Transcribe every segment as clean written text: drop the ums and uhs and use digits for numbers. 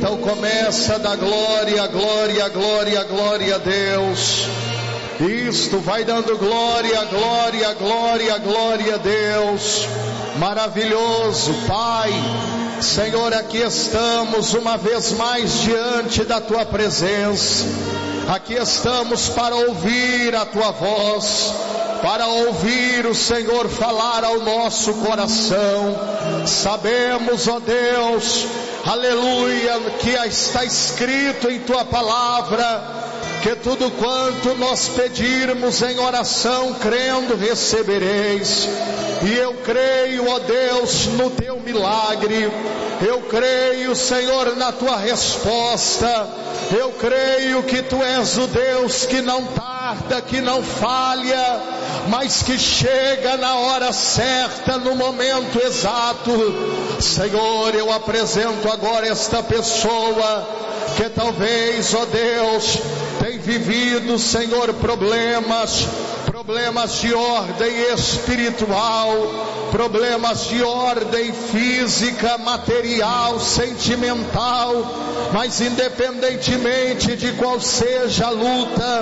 Então começa a dar glória, glória, glória, glória a Deus. Isto vai dando glória, glória, glória, glória a Deus. Maravilhoso Pai, Senhor, aqui estamos uma vez mais diante da Tua presença. Aqui estamos para ouvir a Tua voz, para ouvir o Senhor falar ao nosso coração. Sabemos, ó Deus, aleluia, que está escrito em Tua palavra, que tudo quanto nós pedirmos em oração, crendo, recebereis. E eu creio, ó Deus, no Teu milagre. Eu creio, Senhor, na Tua resposta. Eu creio que Tu és o Deus que não tarda, que não falha, mas que chega na hora certa, no momento exato. Senhor, eu apresento agora esta pessoa que talvez, ó Deus, tem vivido, Senhor, problemas de ordem espiritual, problemas de ordem física, material, sentimental, mas independentemente de qual seja a luta,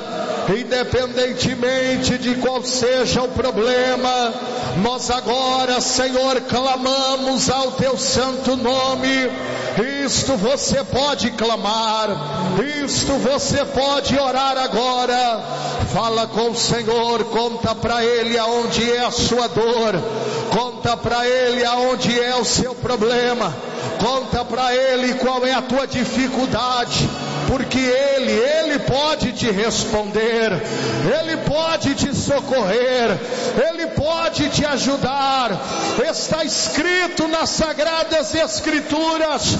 independentemente de qual seja o problema, nós agora, Senhor, clamamos ao Teu santo nome. Isto você pode clamar, isto você pode orar agora. Fala com o Senhor, conta para Ele aonde é a sua dor, conta para Ele aonde é o seu problema, conta para Ele qual é a tua dificuldade, porque Ele pode te responder, Ele pode te socorrer, Ele pode te ajudar. Está escrito nas Sagradas Escrituras: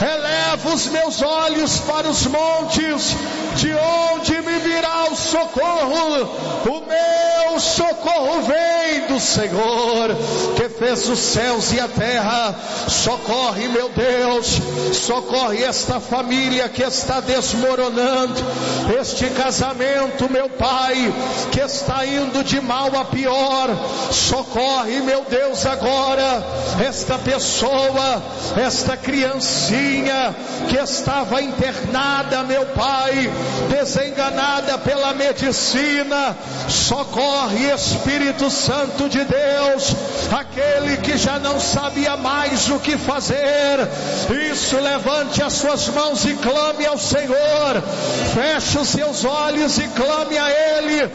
eleva os meus olhos para os montes, de onde me virá o socorro? O meu socorro vem do Senhor, que fez os céus e a terra. Socorre, meu Deus, socorre esta família que está desmoronando, este casamento, meu Pai, que está indo de mal a pior. Socorre, meu Deus, agora esta pessoa, esta criancinha que estava internada, meu Pai, desenganada pela medicina. Socorre, Espírito Santo de Deus, aquele que já não sabia mais o que fazer. Isso, levante as suas mãos e clame ao Senhor. Feche os seus olhos e clame a Ele.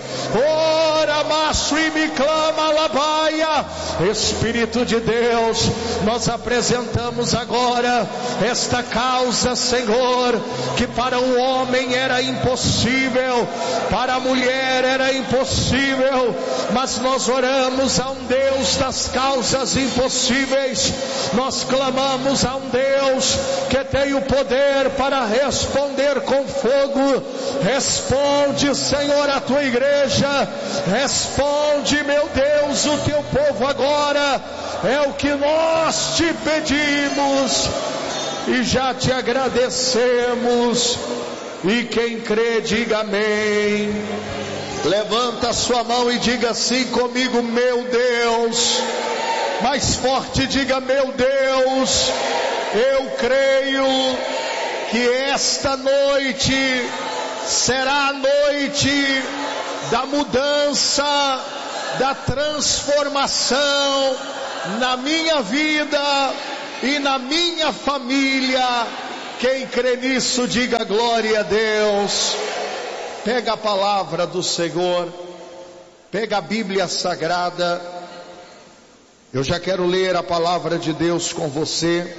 Ora, macho, e me clama, labaia. Espírito de Deus, nós apresentamos agora esta causa, Senhor, que para o homem era impossível, para a mulher era impossível, mas nós oramos a um Deus das causas impossíveis. Nós clamamos a um Deus que tem o poder para responder com fogo. Responde, Senhor, a tua igreja, responde, meu Deus, o teu povo agora. É o que nós te pedimos e já te agradecemos. E quem crê, diga amém. Levanta a sua mão e diga assim comigo: meu Deus. Mais forte, diga: meu Deus, eu creio que esta noite será a noite da mudança, da transformação na minha vida e na minha família. Quem crê nisso, diga glória a Deus. Pega a palavra do Senhor, pega a Bíblia Sagrada. Eu já quero ler a palavra de Deus com você.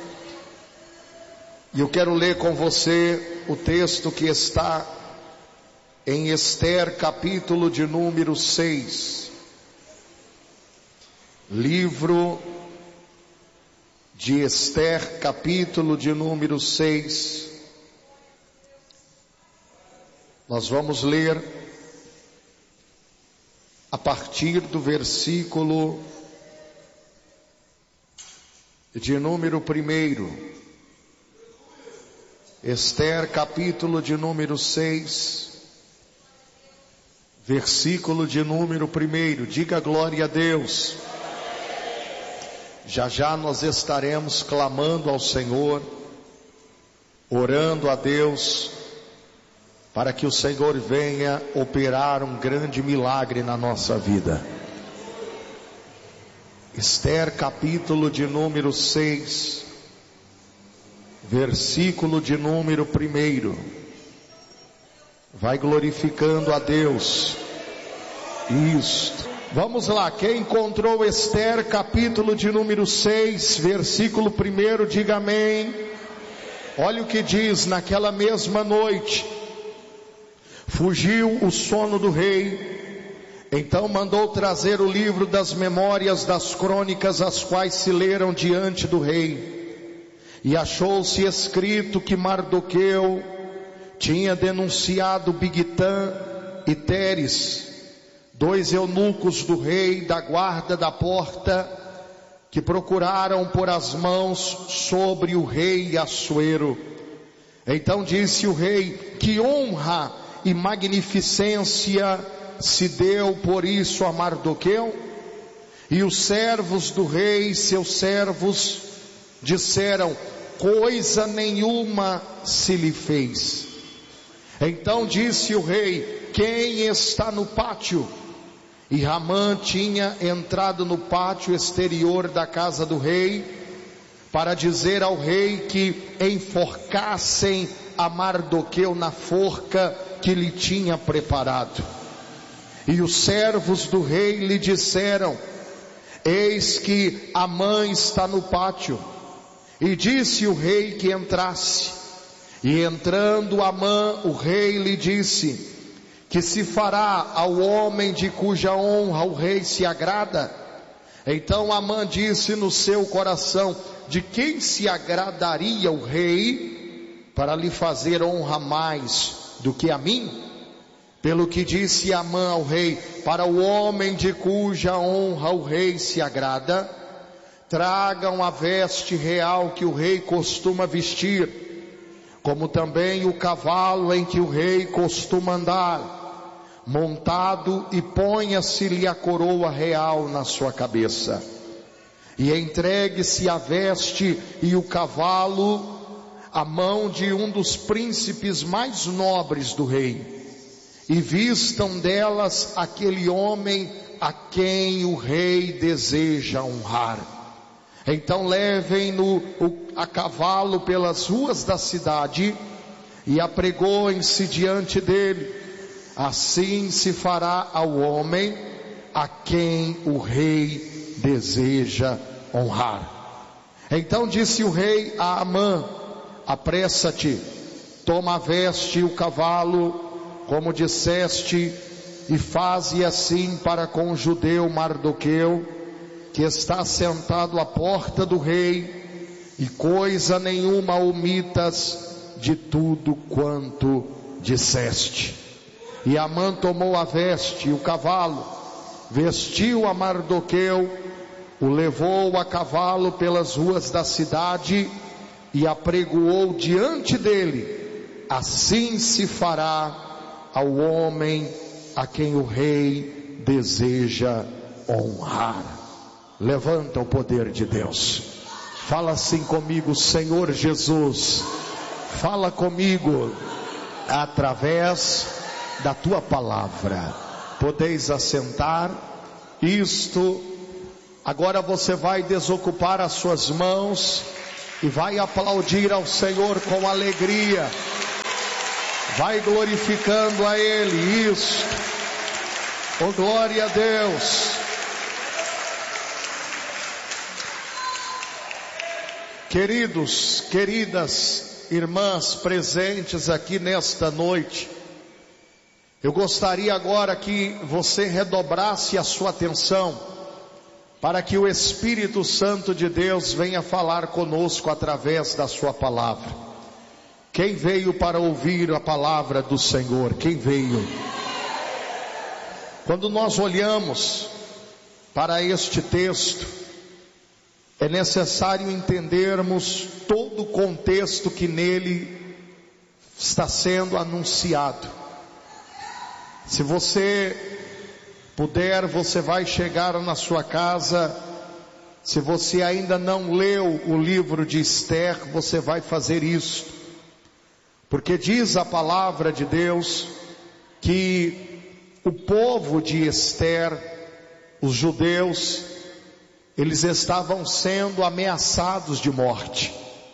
E eu quero ler com você o texto que está em Esther, capítulo de número 6. Livro de Esther, capítulo de número 6. Nós vamos ler a partir do versículo de número 1. Esther, capítulo de número 6, versículo de número 1. Diga glória a Deus. Já já nós estaremos clamando ao Senhor. orando a Deus para que o Senhor venha operar um grande milagre na nossa vida. Esther, capítulo de número 6, versículo de número 1. Vai glorificando a Deus. Isto. Vamos lá, quem encontrou Esther, capítulo de número 6, versículo 1, diga amém. Olha o que diz: naquela mesma noite, fugiu o sono do rei. Então mandou trazer o livro das memórias das crônicas, as quais se leram diante do rei. E achou-se escrito que Mardoqueu tinha denunciado Bigtã e Teres, 2 eunucos do rei da guarda da porta, que procuraram pôr as mãos sobre o rei Assuero. Então disse o rei: que honra e magnificência se deu por isso a Mardoqueu? E os servos do rei, seus servos, disseram: coisa nenhuma se lhe fez. Então disse o rei: quem está no pátio? E Hamã tinha entrado no pátio exterior da casa do rei, para dizer ao rei que enforcassem a Mardoqueu na forca que lhe tinha preparado. E os servos do rei lhe disseram: eis que Hamã está no pátio. E disse o rei que entrasse. E entrando Hamã, o rei lhe disse: que se fará ao homem de cuja honra o rei se agrada? Então Hamã disse no seu coração: de quem se agradaria o rei para lhe fazer honra mais do que a mim? Pelo que disse Hamã ao rei: para o homem de cuja honra o rei se agrada, tragam a veste real que o rei costuma vestir, como também o cavalo em que o rei costuma andar, montado, e ponha-se-lhe a coroa real na sua cabeça. E entregue-se a veste e o cavalo à mão de um dos príncipes mais nobres do rei, e vistam delas aquele homem a quem o rei deseja honrar. Então levem-no a cavalo pelas ruas da cidade e apregoem-se diante dele. Assim se fará ao homem a quem o rei deseja honrar. Então disse o rei a Hamã: apressa-te, toma a veste e o cavalo, como disseste, e faze assim para com o judeu Mardoqueu, que está sentado à porta do rei, e coisa nenhuma omitas de tudo quanto disseste. E Hamã tomou a veste e o cavalo, vestiu a Mardoqueu, o levou a cavalo pelas ruas da cidade e apregoou diante dele. Assim se fará ao homem a quem o rei deseja honrar. Levanta o poder de Deus. Fala assim comigo: Senhor Jesus, fala comigo através da tua palavra. Podeis assentar. Agora você vai desocupar as suas mãos e vai aplaudir ao Senhor com alegria. Vai glorificando a Ele. Oh, glória a Deus. Queridos, queridas irmãs presentes aqui nesta noite, eu gostaria agora que você redobrasse a sua atenção, para que o Espírito Santo de Deus venha falar conosco através da sua palavra. Quem veio para ouvir a palavra do Senhor? Quem veio? Quando nós olhamos para este texto, é necessário entendermos todo o contexto que nele está sendo anunciado. Se você puder, você vai chegar na sua casa. Se você ainda não leu o livro de Esther, você vai fazer isso. Porque diz a palavra de Deus que o povo de Ester, os judeus, eles estavam sendo ameaçados de morte.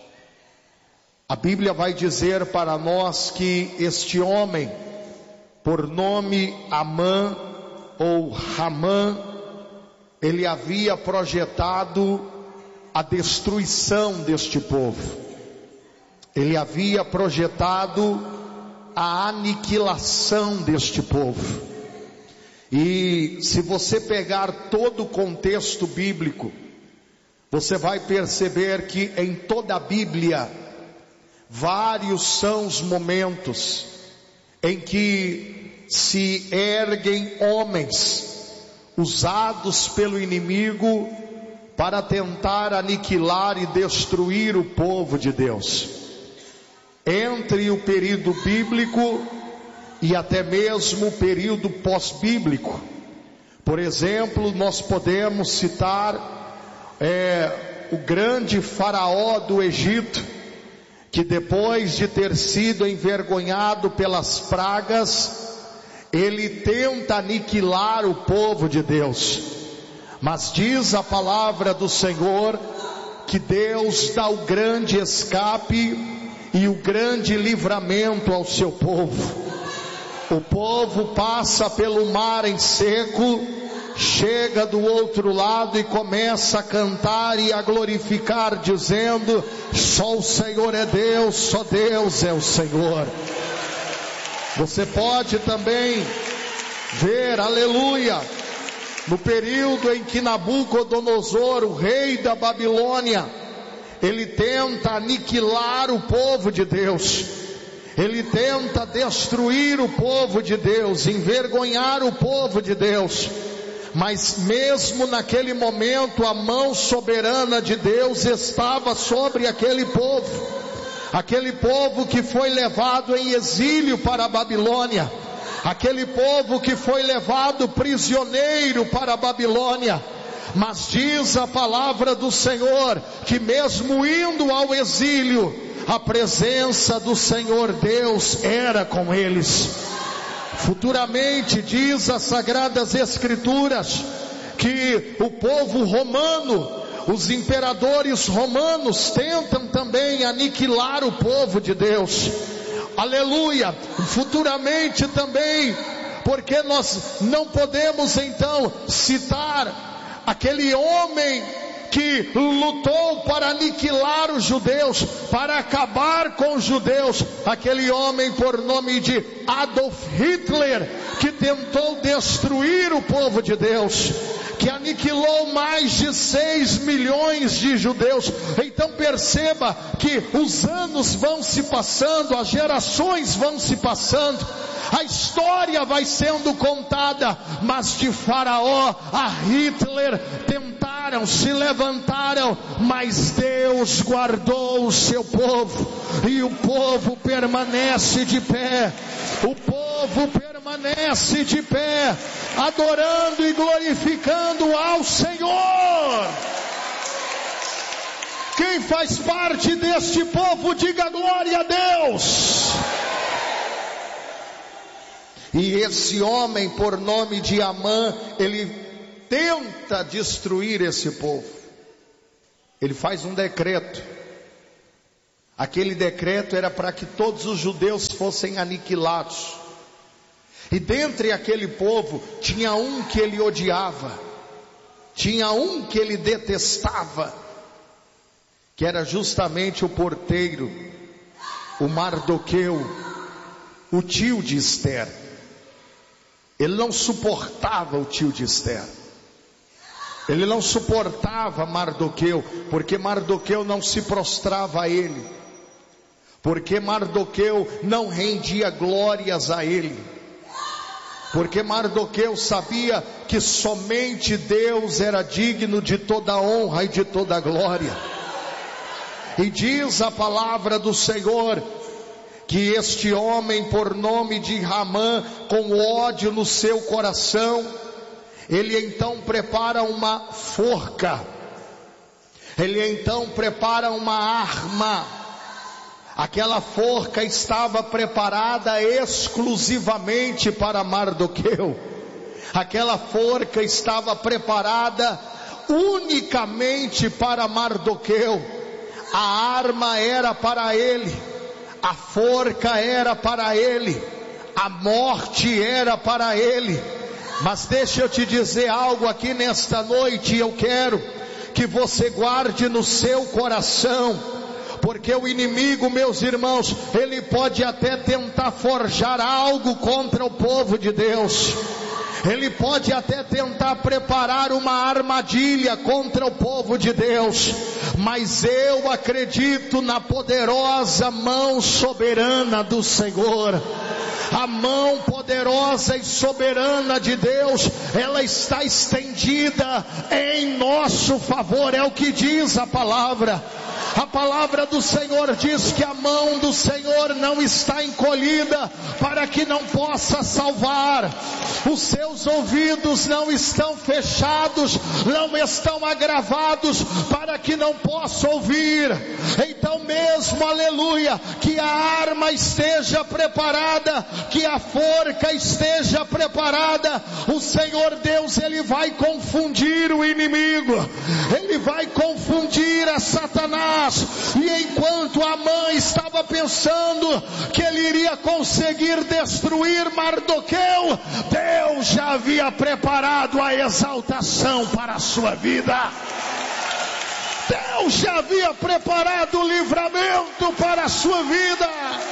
A Bíblia vai dizer para nós que este homem, por nome Amã ou Ramã, ele havia projetado a destruição deste povo. Ele havia projetado a aniquilação deste povo. E se você pegar todo o contexto bíblico, você vai perceber que em toda a Bíblia, vários são os momentos em que se erguem homens usados pelo inimigo para tentar aniquilar e destruir o povo de Deus. Entre o período bíblico e até mesmo o período pós-bíblico. Por exemplo, nós podemos citar o grande faraó do Egito, que depois de ter sido envergonhado pelas pragas, ele tenta aniquilar o povo de Deus. Mas diz a palavra do Senhor que Deus dá o grande escape e o grande livramento ao seu povo. O povo passa pelo mar em seco, chega do outro lado e começa a cantar e a glorificar, dizendo: só o Senhor é Deus, só Deus é o Senhor. Você pode também ver, aleluia, no período em que Nabucodonosor, o rei da Babilônia, ele tenta aniquilar o povo de Deus, ele tenta destruir o povo de Deus, envergonhar o povo de Deus. Mas mesmo naquele momento, a mão soberana de Deus estava sobre aquele povo que foi levado em exílio para a Babilônia, aquele povo que foi levado prisioneiro para a Babilônia. Mas diz a palavra do Senhor que mesmo indo ao exílio, a presença do Senhor Deus era com eles. Futuramente diz as Sagradas Escrituras que o povo romano, os imperadores romanos tentam também aniquilar o povo de Deus. Aleluia! Futuramente também, porque nós não podemos então citar aquele homem que lutou para aniquilar os judeus, para acabar com os judeus, aquele homem por nome de Adolf Hitler, que tentou destruir o povo de Deus, que aniquilou mais de 6 milhões de judeus. Então perceba que os anos vão se passando, as gerações vão se passando, a história vai sendo contada, mas de Faraó a Hitler se levantaram, mas Deus guardou o seu povo, e o povo permanece de pé, o povo permanece de pé, adorando e glorificando ao Senhor. Quem faz parte deste povo, diga glória a Deus. E esse homem por nome de Amã, ele tenta destruir esse povo. Ele faz um decreto. Aquele decreto era para que todos os judeus fossem aniquilados. E dentre aquele povo tinha um que ele odiava, tinha um que ele detestava, que era justamente o porteiro, o Mardoqueu, o tio de Ester. Ele não suportava o tio de Ester. Ele não suportava Mardoqueu, porque Mardoqueu não se prostrava a ele, porque Mardoqueu não rendia glórias a ele, porque Mardoqueu sabia que somente Deus era digno de toda honra e de toda glória. E diz a palavra do Senhor que este homem por nome de Ramã, com ódio no seu coração, ele então prepara uma forca, ele então prepara uma arma. Aquela forca estava preparada exclusivamente para Mardoqueu. Aquela forca estava preparada unicamente para Mardoqueu. A arma era para ele, a forca era para ele, a morte era para ele. Mas deixa eu te dizer algo aqui nesta noite, eu quero que você guarde no seu coração, porque o inimigo, meus irmãos, ele pode até tentar forjar algo contra o povo de Deus. Ele pode até tentar preparar uma armadilha contra o povo de Deus, mas eu acredito na poderosa mão soberana do Senhor. A mão poderosa e soberana de Deus, ela está estendida em nosso favor, é o que diz a palavra. A palavra do Senhor diz que a mão do Senhor não está encolhida para que não possa salvar. Os seus ouvidos não estão fechados, não estão agravados para que não possa ouvir. Então mesmo, aleluia, que a arma esteja preparada, que a forca esteja preparada, o Senhor Deus, Ele vai confundir o inimigo, Ele vai confundir a Satanás. E enquanto Amã estava pensando que ele iria conseguir destruir Mardoqueu, Deus já havia preparado a exaltação para a sua vida. Deus já havia preparado o livramento para a sua vida.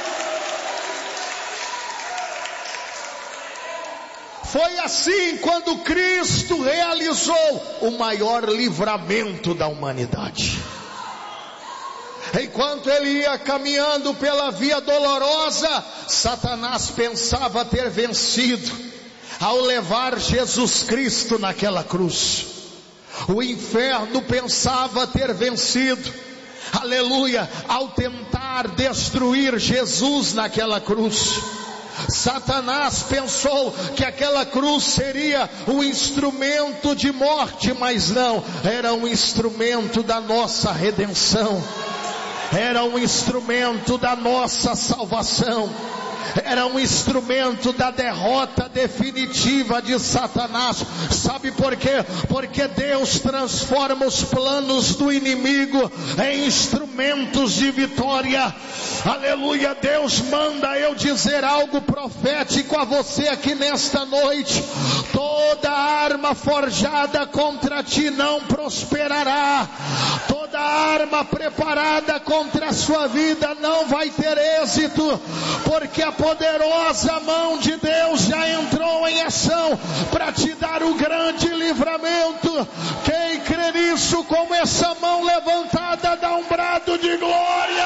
Foi assim quando Cristo realizou o maior livramento da humanidade. Enquanto ele ia caminhando pela via dolorosa, Satanás pensava ter vencido ao levar Jesus Cristo naquela cruz. O inferno pensava ter vencido, aleluia, ao tentar destruir Jesus naquela cruz. Satanás pensou que aquela cruz seria um instrumento de morte, mas não, era um instrumento da nossa redenção. Era um instrumento da nossa salvação. Era um instrumento da derrota definitiva de Satanás. Sabe por quê? Porque Deus transforma os planos do inimigo em instrumentos de vitória. Aleluia. Deus manda eu dizer algo profético a você aqui nesta noite. Toda arma forjada contra ti não prosperará. Toda arma preparada contra a sua vida não vai ter êxito, porque a poderosa mão de Deus já entrou em ação para te dar o grande livramento. Quem crê nisso, com essa mão levantada, dá um brado de glória.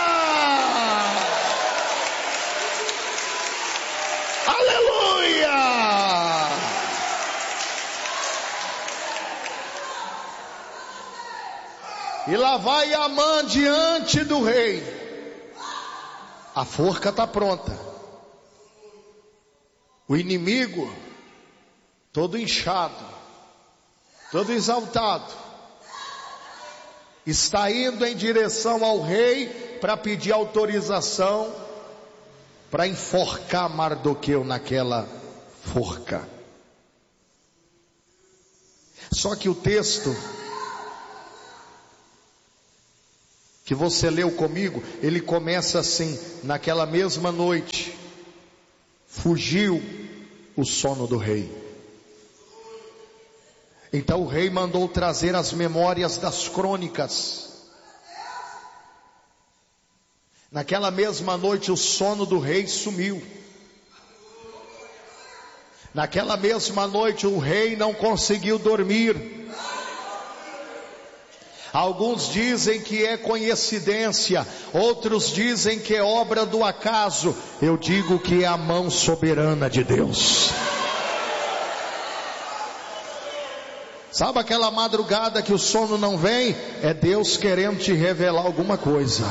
Aleluia! E lá vai Amã diante do rei. A forca está pronta. O inimigo, todo inchado, todo exaltado, está indo em direção ao rei para pedir autorização para enforcar Mardoqueu naquela forca. Só que o texto que você leu comigo, ele começa assim: naquela mesma noite, fugiu o sono do rei. Então o rei mandou trazer as memórias das crônicas. Naquela mesma noite o sono do rei sumiu. Naquela mesma noite o rei não conseguiu dormir. Alguns dizem que é coincidência, outros dizem que é obra do acaso. Eu digo que é a mão soberana de Deus. Sabe aquela madrugada que o sono não vem? É Deus querendo te revelar alguma coisa.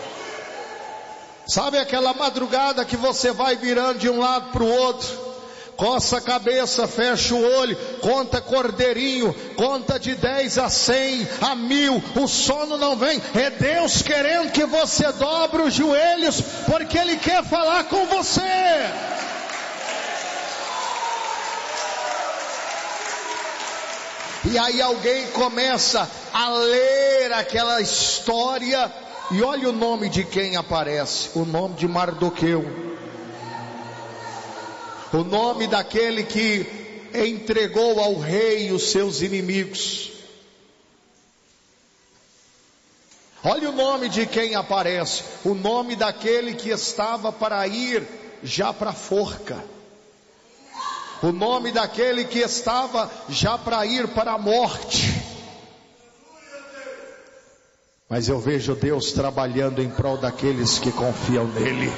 Sabe aquela madrugada que você vai virando de um lado para o outro, coça a cabeça, fecha o olho, conta cordeirinho, conta de 10 a 100, a 1000, o sono não vem. É Deus querendo que você dobre os joelhos, porque Ele quer falar com você. E aí alguém começa a ler aquela história, e olha o nome de quem aparece, o nome de Mardoqueu. O nome daquele que entregou ao rei os seus inimigos. Olha o nome de quem aparece. O nome daquele que estava para ir já para a forca. O nome daquele que estava já para ir para a morte. Mas eu vejo Deus trabalhando em prol daqueles que confiam nele.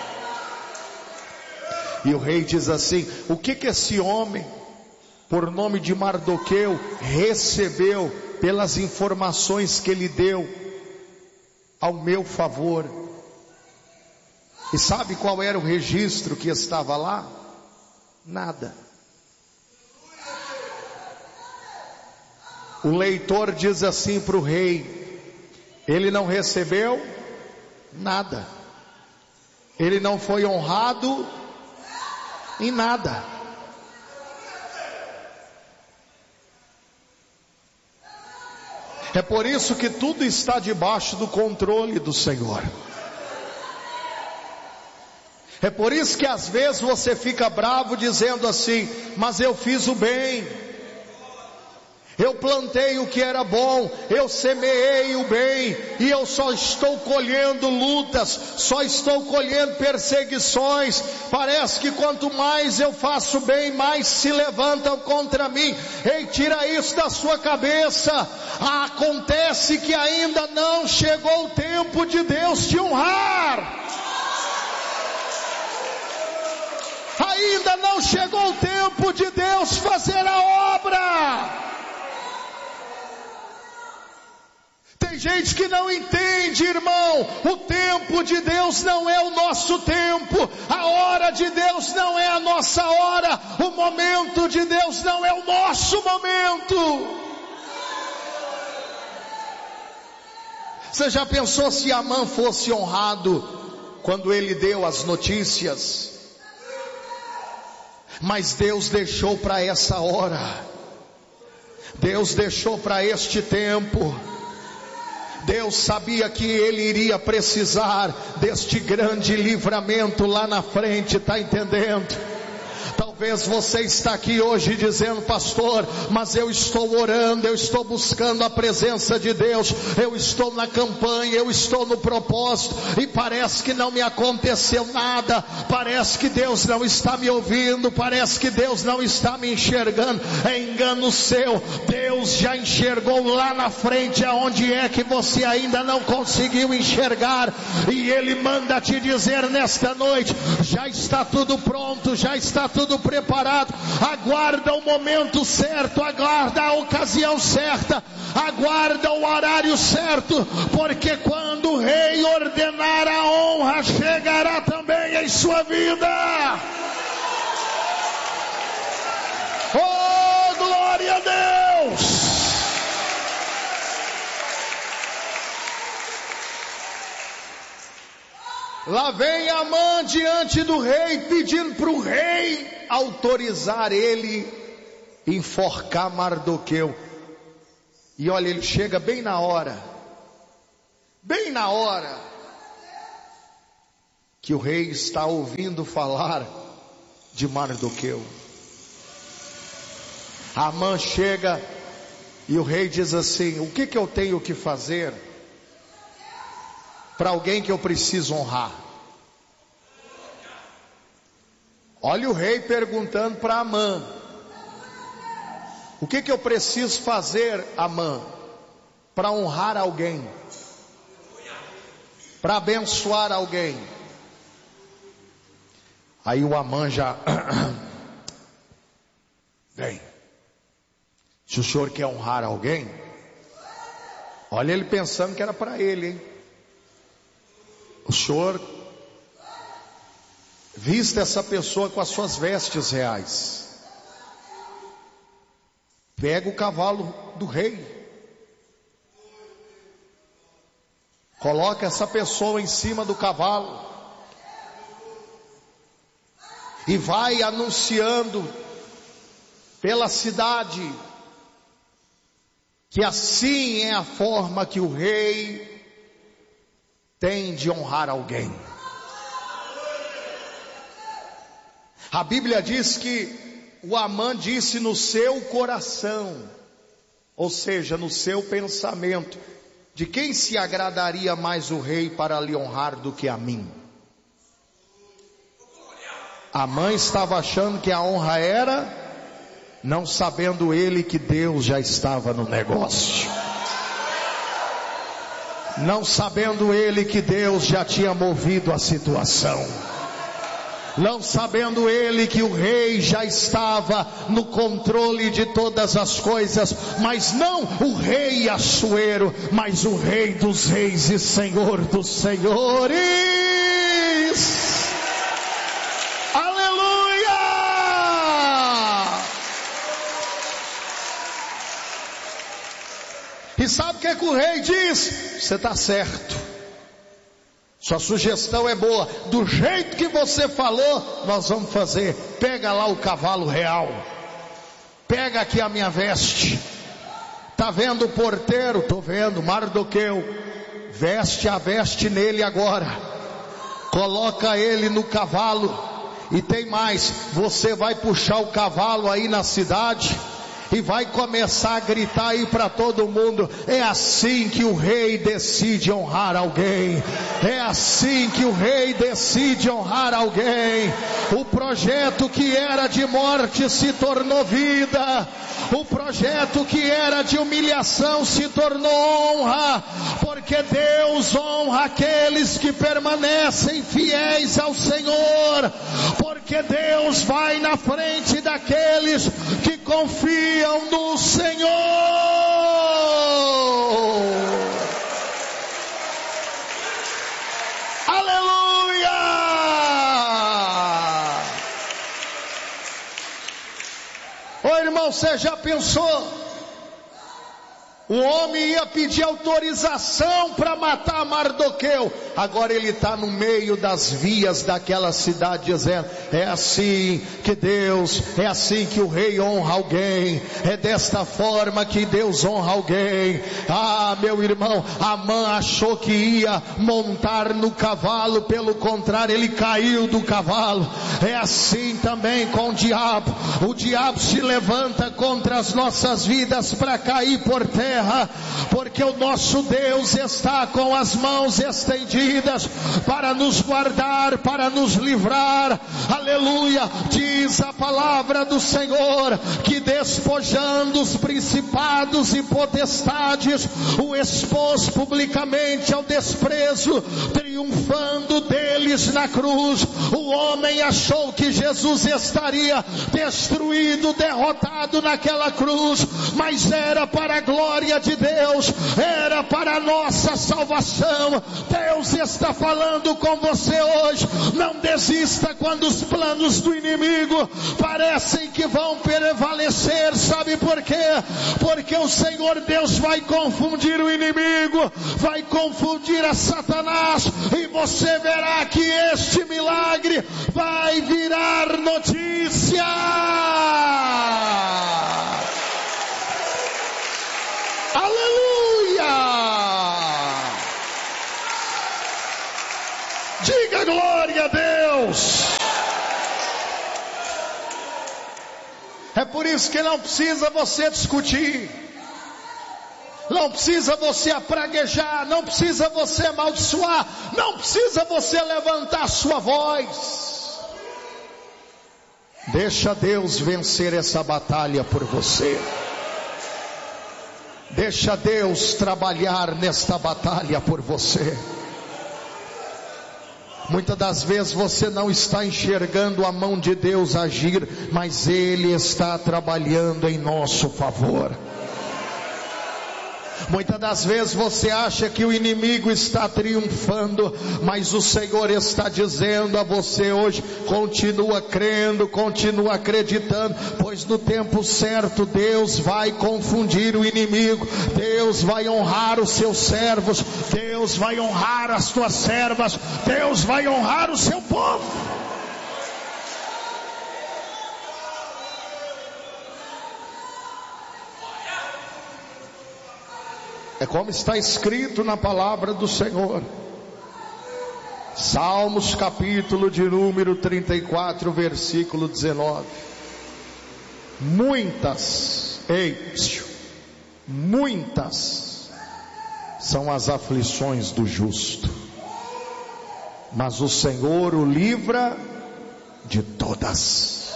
E o rei diz assim: o que esse homem, por nome de Mardoqueu, recebeu pelas informações que ele deu ao meu favor? E sabe qual era o registro que estava lá? Nada. O leitor diz assim para o rei: ele não recebeu nada, ele não foi honrado em nada. É por isso que tudo está debaixo do controle do Senhor. É por isso que às vezes você fica bravo dizendo assim: mas eu fiz o bem, eu plantei o que era bom, eu semeei o bem, e eu só estou colhendo lutas, só estou colhendo perseguições. Parece que quanto mais eu faço bem, mais se levantam contra mim. Ei, tira isso da sua cabeça. Acontece que ainda não chegou o tempo de Deus te honrar. Ainda não chegou o tempo de Deus fazer a obra. Tem gente que não entende, irmão. O tempo de Deus não é o nosso tempo. A hora de Deus não é a nossa hora. O momento de Deus não é o nosso momento. Você já pensou se Amã fosse honrado quando ele deu as notícias? Mas Deus deixou para essa hora. Deus deixou para este tempo. Deus sabia que ele iria precisar deste grande livramento lá na frente, está entendendo? Talvez você está aqui hoje dizendo: pastor, mas eu estou orando, eu estou buscando a presença de Deus, eu estou na campanha, eu estou no propósito, e parece que não me aconteceu nada, parece que Deus não está me ouvindo, parece que Deus não está me enxergando. É engano seu. Deus já enxergou lá na frente aonde é que você ainda não conseguiu enxergar, e Ele manda te dizer nesta noite: já está tudo pronto, já está tudo preparado. Aguarda o momento certo, aguarda a ocasião certa, aguarda o horário certo, porque quando o rei ordenar, a honra chegará também em sua vida. Oh, glória a Deus! Lá vem Amã diante do rei, pedindo para o rei autorizar ele enforcar Mardoqueu. E olha, ele chega bem na hora que o rei está ouvindo falar de Mardoqueu. Amã chega e o rei diz assim: o que eu tenho que fazer para alguém que eu preciso honrar? Olha o rei perguntando para Amã: o que eu preciso fazer, Amã, para honrar alguém, para abençoar alguém? Aí o Amã já bem, se o senhor quer honrar alguém, olha ele pensando que era para ele, hein? O senhor, Vista essa pessoa com as suas vestes reais. Pega o cavalo do rei. Coloca essa pessoa em cima do cavalo. E vai anunciando pela cidade que assim é a forma que o rei tem de honrar alguém. A Bíblia diz que o Amã disse no seu coração, ou seja, no seu pensamento, de quem se agradaria mais o rei para lhe honrar do que a mim? Amã estava achando que a honra era, não sabendo ele que Deus já estava no negócio. Não sabendo ele que Deus já tinha movido a situação. Não sabendo ele que o rei já estava no controle de todas as coisas, mas não o rei Assuero, mas o rei dos reis e senhor dos senhores. Aleluia! E sabe o que o rei diz? Você está certo. Sua sugestão é boa. Do jeito que você falou, nós vamos fazer. Pega lá o cavalo real. Pega aqui a minha veste. Tá vendo o porteiro? Tô vendo. Mardoqueu. Veste a veste nele agora. Coloca ele no cavalo. E tem mais. Você vai puxar o cavalo aí na cidade e vai começar a gritar aí para todo mundo. É assim que o rei decide honrar alguém. É assim que o rei decide honrar alguém. O projeto que era de morte se tornou vida. O projeto que era de humilhação se tornou honra. Porque Deus honra aqueles que permanecem fiéis ao Senhor. Porque Deus vai na frente daqueles que confiam no Senhor. Aleluia! Ô irmão, você já pensou? O homem ia pedir autorização para matar Mardoqueu. Agora ele está no meio das vias daquela cidade dizendo: é assim que Deus, é assim que o rei honra alguém. É desta forma que Deus honra alguém. Ah, meu irmão, Amã achou que ia montar no cavalo. Pelo contrário, ele caiu do cavalo. É assim também com o diabo. O diabo se levanta contra as nossas vidas para cair por terra. Porque o nosso Deus está com as mãos estendidas para nos guardar, para nos livrar. Aleluia! Diz a palavra do Senhor que despojando os principados e potestades, o expôs publicamente ao desprezo, triunfando deles na cruz. O homem achou que Jesus estaria destruído, derrotado naquela cruz, mas era para a glória de Deus, era para a nossa salvação. Deus está falando com você hoje. Não desista quando os planos do inimigo parecem que vão prevalecer. Sabe por quê? Porque o Senhor Deus vai confundir o inimigo, vai confundir a Satanás, e você verá que este milagre vai virar notícia. Aleluia! Diga glória a Deus. É por isso que não precisa você discutir, não precisa você apraguejar, não precisa você amaldiçoar, não precisa você levantar sua voz. Deixa Deus vencer essa batalha por você. Deixa Deus trabalhar nesta batalha por você. Muitas das vezes você não está enxergando a mão de Deus agir, mas Ele está trabalhando em nosso favor. Muitas das vezes você acha que o inimigo está triunfando, mas o Senhor está dizendo a você hoje: continua crendo, continua acreditando, pois no tempo certo Deus vai confundir o inimigo, Deus vai honrar os seus servos, Deus vai honrar as tuas servas, Deus vai honrar o seu povo. É como está escrito na palavra do Senhor. Salmos capítulo de número 34, versículo 19. Muitas são as aflições do justo, mas o Senhor o livra de todas.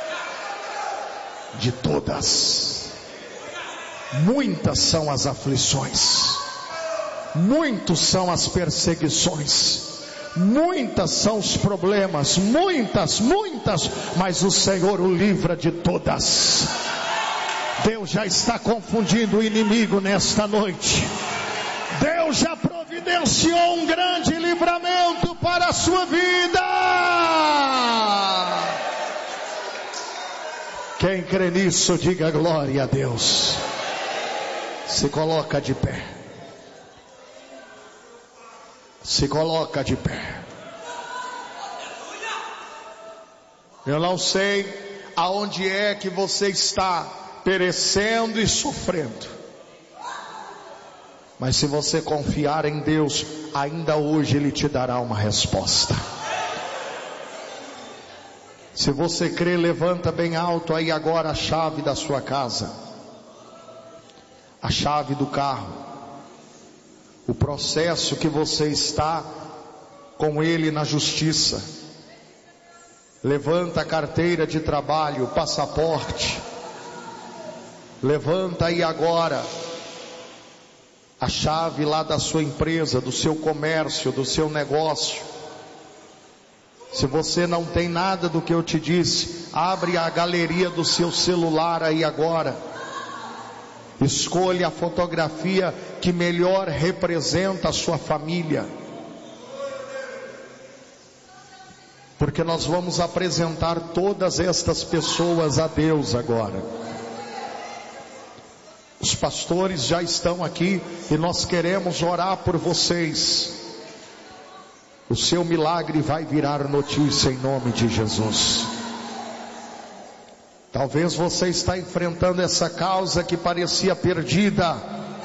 De todas. Muitas são as aflições, muitos são as perseguições, muitas são os problemas, muitas, mas o Senhor o livra de todas. Deus já está confundindo o inimigo nesta noite. Deus já providenciou um grande livramento para a sua vida. Quem crê nisso, diga glória a Deus. Se coloca de pé. Se coloca de pé. Eu não sei aonde é que você está perecendo e sofrendo, mas se você confiar em Deus, ainda hoje Ele te dará uma resposta. Se você crê, levanta bem alto aí agora a chave da sua casa, a chave do carro, o processo que você está com ele na justiça. Levanta a carteira de trabalho, o passaporte. Levanta aí agora a chave lá da sua empresa, do seu comércio, do seu negócio. Se você não tem nada do que eu te disse, abre a galeria do seu celular aí agora. Escolha a fotografia que melhor representa a sua família, porque nós vamos apresentar todas estas pessoas a Deus agora. Os pastores já estão aqui e nós queremos orar por vocês. O seu milagre vai virar notícia em nome de Jesus. Talvez você está enfrentando essa causa que parecia perdida.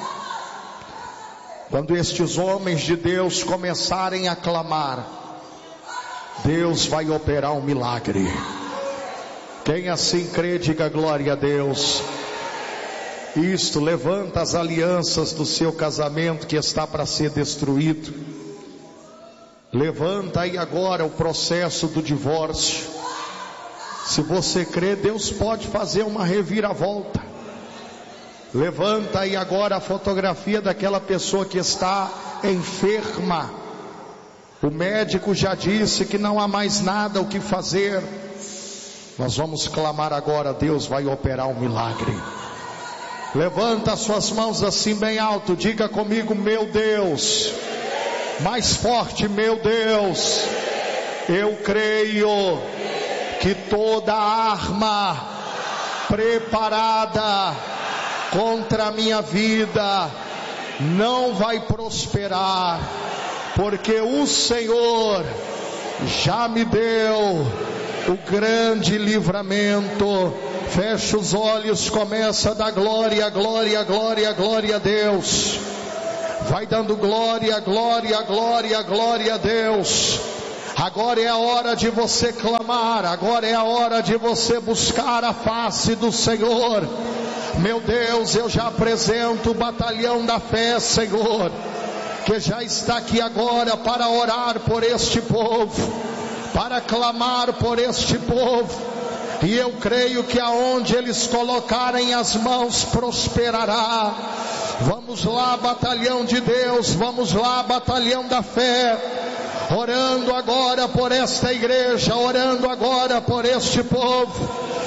Quando estes homens de Deus começarem a clamar, Deus vai operar um milagre. Quem assim crê, diga glória a Deus. Isto, levanta as alianças do seu casamento que está para ser destruído. Levanta aí agora o processo do divórcio. Se você crê, Deus pode fazer uma reviravolta. Levanta aí agora a fotografia daquela pessoa que está enferma. O médico já disse que não há mais nada o que fazer. Nós vamos clamar agora, Deus vai operar um milagre. Levanta as suas mãos assim bem alto, diga comigo: meu Deus. Mais forte: meu Deus. Eu creio que toda arma preparada contra a minha vida não vai prosperar, porque o Senhor já me deu o grande livramento. Fecha os olhos, começa a dar glória, glória, glória, glória a Deus. Vai dando glória, glória, glória, glória a Deus. Agora é a hora de você clamar, agora é a hora de você buscar a face do Senhor. Meu Deus, eu já apresento o batalhão da fé, Senhor, que já está aqui agora para orar por este povo, para clamar por este povo. E eu creio que aonde eles colocarem as mãos prosperará. Vamos lá, batalhão de Deus, vamos lá, batalhão da fé. Orando agora por esta igreja, orando agora por este povo.